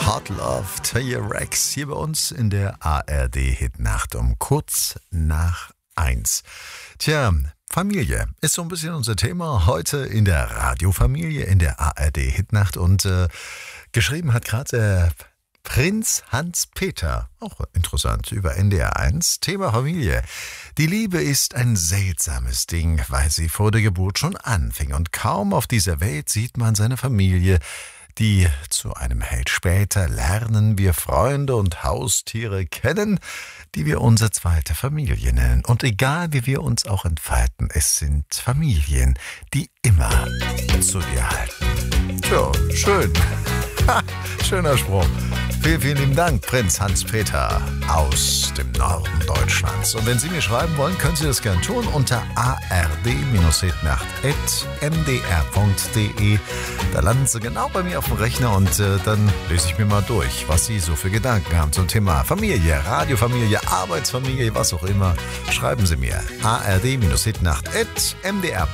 Hot Love, T-Rex hier bei uns in der ARD-Hitnacht um kurz nach 1. Tja, Familie ist so ein bisschen unser Thema heute in der Radiofamilie in der ARD-Hitnacht und geschrieben hat gerade der Prinz Hans-Peter, auch interessant, über NDR 1, Thema Familie. Die Liebe ist ein seltsames Ding, weil sie vor der Geburt schon anfing und kaum auf dieser Welt sieht man seine Familie, die zu einem hält. Später lernen wir Freunde und Haustiere kennen, die wir unsere zweite Familie nennen. Und egal wie wir uns auch entfalten, es sind Familien, die immer zu dir halten. Tja, schön. Ha, schöner Spruch. Vielen, vielen lieben Dank, Prinz Hans-Peter aus dem Norden Deutschlands. Und wenn Sie mir schreiben wollen, können Sie das gerne tun unter ard-hitnacht@mdr.de. Da landen Sie genau bei mir auf dem Rechner und dann lese ich mir mal durch, was Sie so für Gedanken haben zum Thema Familie, Radiofamilie, Arbeitsfamilie, was auch immer. Schreiben Sie mir ard-hitnacht@mdr.de.